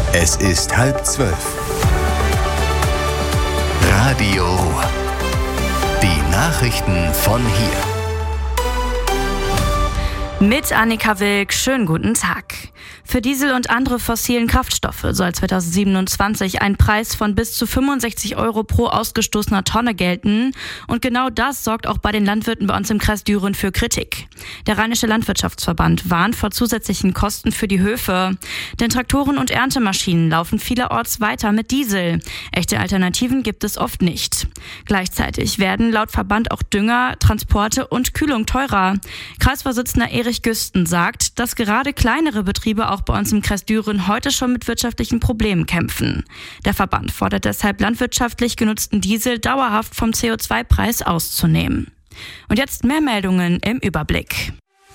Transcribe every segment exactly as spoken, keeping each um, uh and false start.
Es ist halb zwölf. Radio Ruhr. Die Nachrichten von hier. Mit Annika Wilk, schönen guten Tag. Für Diesel und andere fossilen Kraftstoffe soll zweitausendsiebenundzwanzig ein Preis von bis zu fünfundsechzig Euro pro ausgestoßener Tonne gelten. Und genau das sorgt auch bei den Landwirten bei uns im Kreis Düren für Kritik. Der Rheinische Landwirtschaftsverband warnt vor zusätzlichen Kosten für die Höfe. Denn Traktoren und Erntemaschinen laufen vielerorts weiter mit Diesel. Echte Alternativen gibt es oft nicht. Gleichzeitig werden laut Verband auch Dünger, Transporte und Kühlung teurer. Kreisvorsitzender Erich Güsten sagt, dass gerade kleinere Betriebe auch bei uns im Kreis Düren heute schon mit wirtschaftlichen Problemen kämpfen. Der Verband fordert deshalb, landwirtschaftlich genutzten Diesel dauerhaft vom C O zwei Preis auszunehmen. Und jetzt mehr Meldungen im Überblick.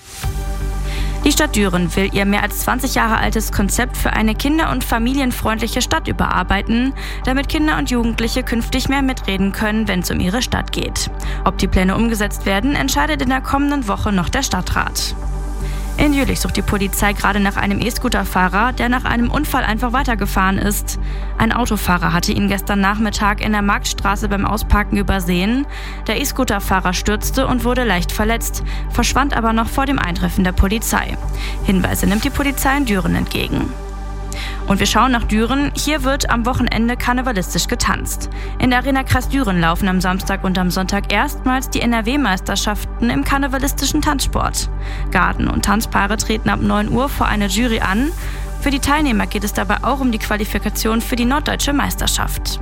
Die Stadt Düren will ihr mehr als zwanzig Jahre altes Konzept für eine kinder- und familienfreundliche Stadt überarbeiten, damit Kinder und Jugendliche künftig mehr mitreden können, wenn es um ihre Stadt geht. Ob die Pläne umgesetzt werden, entscheidet in der kommenden Woche noch der Stadtrat. In Jülich sucht die Polizei gerade nach einem E-Scooter-Fahrer, der nach einem Unfall einfach weitergefahren ist. Ein Autofahrer hatte ihn gestern Nachmittag in der Marktstraße beim Ausparken übersehen. Der E-Scooter-Fahrer stürzte und wurde leicht verletzt, verschwand aber noch vor dem Eintreffen der Polizei. Hinweise nimmt die Polizei in Düren entgegen. Und wir schauen nach Düren. Hier wird am Wochenende karnevalistisch getanzt. In der Arena Kreis Düren laufen am Samstag und am Sonntag erstmals die N R W-Meisterschaften im karnevalistischen Tanzsport. Garden- und Tanzpaare treten ab neun Uhr vor eine Jury an. Für die Teilnehmer geht es dabei auch um die Qualifikation für die Norddeutsche Meisterschaft.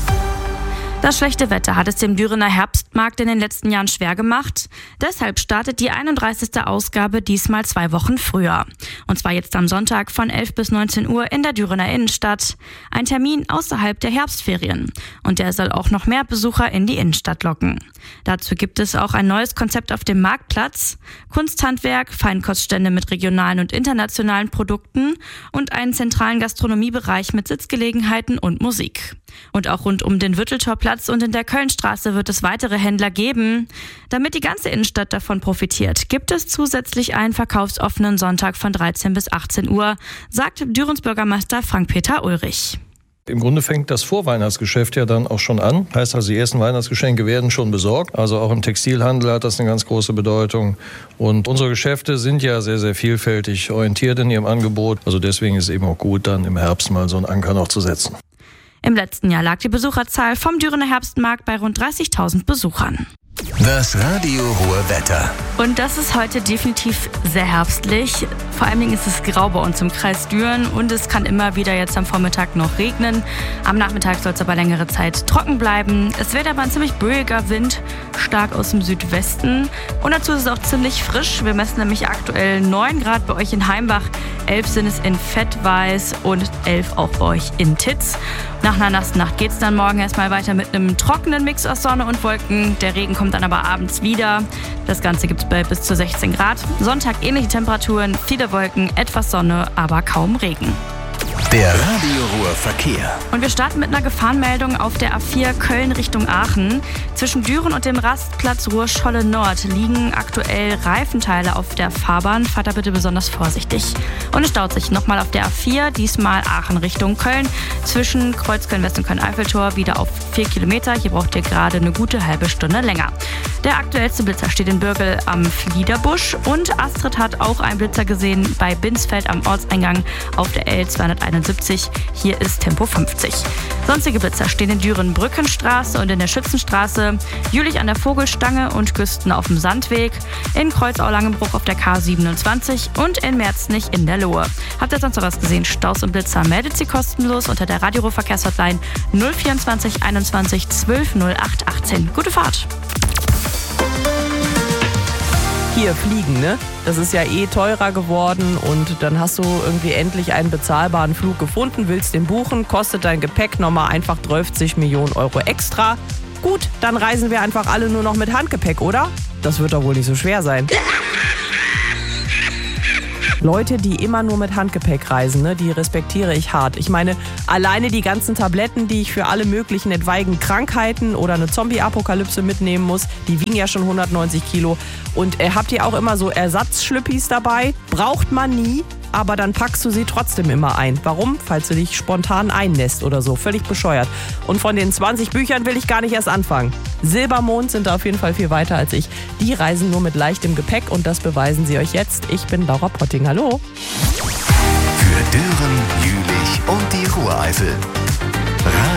Das schlechte Wetter hat es dem Dürener Herbstmarkt in den letzten Jahren schwer gemacht. Deshalb startet die einunddreißigste Ausgabe diesmal zwei Wochen früher. Und zwar jetzt am Sonntag von elf bis neunzehn Uhr in der Dürener Innenstadt. Ein Termin außerhalb der Herbstferien. Und der soll auch noch mehr Besucher in die Innenstadt locken. Dazu gibt es auch ein neues Konzept auf dem Marktplatz. Kunsthandwerk, Feinkoststände mit regionalen und internationalen Produkten und einen zentralen Gastronomiebereich mit Sitzgelegenheiten und Musik. Und auch rund um den Würteltorplatz und in der Kölnstraße wird es weitere Händler geben. Damit die ganze Innenstadt davon profitiert, gibt es zusätzlich einen verkaufsoffenen Sonntag von dreizehn bis achtzehn Uhr, sagt Dürens Bürgermeister Frank-Peter Ulrich. Im Grunde fängt das Vorweihnachtsgeschäft ja dann auch schon an. Heißt also, die ersten Weihnachtsgeschenke werden schon besorgt. Also auch im Textilhandel hat das eine ganz große Bedeutung. Und unsere Geschäfte sind ja sehr, sehr vielfältig orientiert in ihrem Angebot. Also deswegen ist es eben auch gut, dann im Herbst mal so einen Anker noch zu setzen. Im letzten Jahr lag die Besucherzahl vom Dürener Herbstmarkt bei rund dreißigtausend Besuchern. Das Radio Ruhr Wetter. Und das ist heute definitiv sehr herbstlich. Vor allen Dingen ist es grau bei uns im Kreis Düren und es kann immer wieder jetzt am Vormittag noch regnen. Am Nachmittag soll es aber längere Zeit trocken bleiben. Es wird aber ein ziemlich böiger Wind, stark aus dem Südwesten. Und dazu ist es auch ziemlich frisch. Wir messen nämlich aktuell neun Grad bei euch in Heimbach, elf sind es in Fettweiß und elf auch bei euch in Titz. Nach einer nassen Nacht geht es dann morgen erstmal weiter mit einem trockenen Mix aus Sonne und Wolken. Der Regen kommt dann aber abends wieder. Das Ganze gibt es bei bis zu sechzehn Grad. Sonntag ähnliche Temperaturen, viele Wolken, etwas Sonne, aber kaum Regen. Der Radio Ruhr Verkehr. Und wir starten mit einer Gefahrenmeldung auf der A vier Köln Richtung Aachen. Zwischen Düren und dem Rastplatz Ruhr-Scholle Nord liegen aktuell Reifenteile auf der Fahrbahn. Fahrt da bitte besonders vorsichtig. Und es staut sich nochmal auf der A vier, diesmal Aachen Richtung Köln. Zwischen Kreuzköln-West und Köln-Eiffeltor wieder auf vier Kilometer. Hier braucht ihr gerade eine gute halbe Stunde länger. Der aktuellste Blitzer steht in Bürgel am Fliederbusch. Und Astrid hat auch einen Blitzer gesehen bei Binsfeld am Ortseingang auf der L zweihunderteinundsiebzig. Hier ist Tempo fünfzig. Sonstige Blitzer stehen in Düren Brückenstraße und in der Schützenstraße, Jülich an der Vogelstange und Güsten auf dem Sandweg, in Kreuzau-Langenbruch auf der K siebenundzwanzig und in Merznich in der Lohe. Habt ihr sonst noch was gesehen? Staus und Blitzer meldet sie kostenlos unter der Radio Ruhr Verkehrshotline null vierundzwanzig einundzwanzig zwölf null acht achtzehn. Gute Fahrt! Hier fliegen, ne? Das ist ja eh teurer geworden und dann hast du irgendwie endlich einen bezahlbaren Flug gefunden, willst den buchen, kostet dein Gepäck nochmal einfach dreißig Millionen Euro extra. Gut, dann reisen wir einfach alle nur noch mit Handgepäck, oder? Das wird doch wohl nicht so schwer sein. Leute, die immer nur mit Handgepäck reisen, ne, die respektiere ich hart. Ich meine, alleine die ganzen Tabletten, die ich für alle möglichen etwaigen Krankheiten oder eine Zombie-Apokalypse mitnehmen muss, die wiegen ja schon hundertneunzig Kilo. Und äh, habt ihr auch immer so Ersatzschlüppis dabei? Braucht man nie. aber dann packst du sie trotzdem immer ein. Warum? Falls du dich spontan einnässt oder so. Völlig bescheuert. Und von den zwanzig Büchern will ich gar nicht erst anfangen. Silbermond sind da auf jeden Fall viel weiter als ich. Die reisen nur mit leichtem Gepäck und das beweisen sie euch jetzt. Ich bin Laura Potting. Hallo. Für Düren, Jülich und die Ruhreifel.